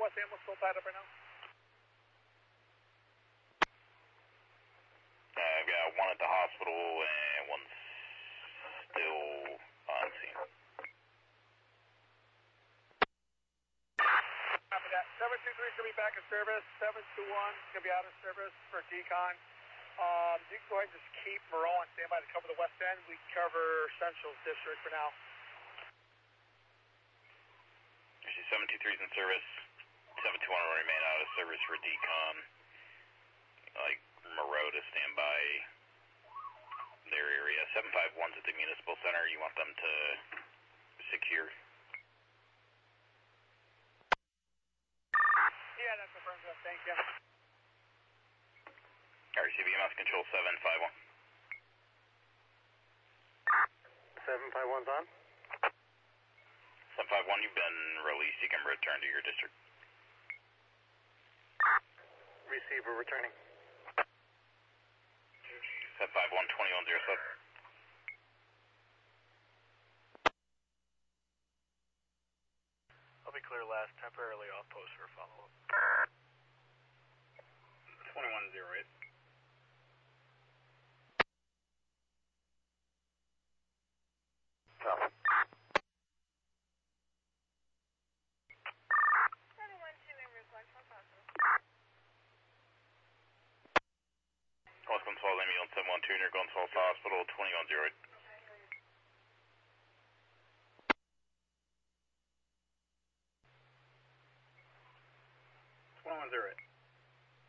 West ambulance still tied up right now? I've got one at the hospital and one's still on scene. Copy that. 723 is going to be back in service. 721 is going to be out of service for decon. You can go ahead and just keep Moreau on standby to cover the west end. We cover Central District for now. I see 723 is in service. 721 will remain out of service for decon. Like Moreau to stand by their area. 751's at the municipal center. You want them to secure? Yeah, that confirms that. Thank you. RCVMS control 751. 751's on. 751, you've been released. You can return to your district. Receiver returning. 751, 2107. I'll be clear last, temporarily off post for follow-up. 2108. Copy. 712 en route 1 hospital. West Gonzales, ambulance 712 near Gonzales Hospital, 2108.